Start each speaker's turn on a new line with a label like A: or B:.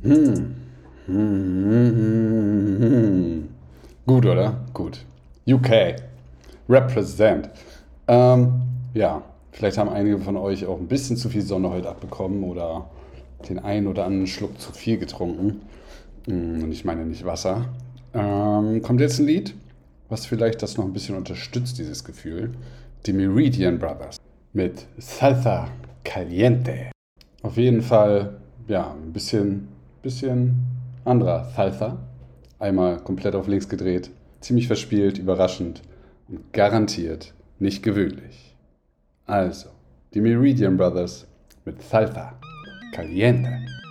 A: Hm. Hm. Gut, oder? Gut. UK. Represent. Ja, vielleicht haben einige von euch auch ein bisschen zu viel Sonne heute abbekommen oder den einen oder anderen Schluck zu viel getrunken. Und ich meine nicht Wasser. Kommt jetzt ein Lied, was vielleicht das noch ein bisschen unterstützt, dieses Gefühl. Die Meridian Brothers mit Salsa Caliente. Auf jeden Fall, ja, bisschen anderer Salsa. Einmal komplett auf links gedreht, ziemlich verspielt, überraschend und garantiert nicht gewöhnlich. Also, die Meridian Brothers mit Salsa Caliente.